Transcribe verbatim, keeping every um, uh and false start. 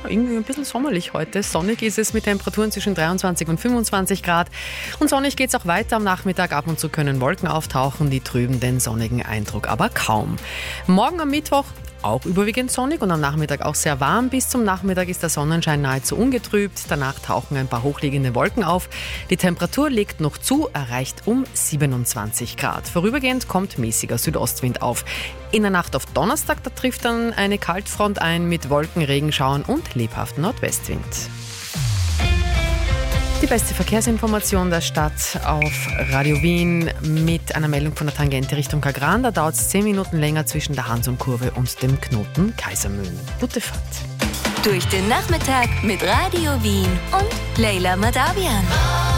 irgendwie ein bisschen sommerlich heute. Sonnig ist es mit Temperaturen zwischen dreiundzwanzig und fünfundzwanzig Grad. Und sonnig geht es auch weiter am Nachmittag. Ab und zu können Wolken auftauchen, die trüben den sonnigen Eindruck aber kaum. Morgen am Mittwoch auch überwiegend sonnig und am Nachmittag auch sehr warm. Bis zum Nachmittag ist der Sonnenschein nahezu ungetrübt. Danach tauchen ein paar hochliegende Wolken auf. Die Temperatur legt noch zu, erreicht um siebenundzwanzig Grad. Vorübergehend kommt mäßiger Südostwind auf. In der Nacht auf Donnerstag, da trifft dann eine Kaltfront ein mit Wolken, Regenschauern und lebhaftem Nordwestwind. Die beste Verkehrsinformation der Stadt auf Radio Wien mit einer Meldung von der Tangente Richtung Kagran. Da dauert es zehn Minuten länger zwischen der Hansum-Kurve und dem Knoten Kaisermühlen. Gute Fahrt. Durch den Nachmittag mit Radio Wien und Leila Madawian.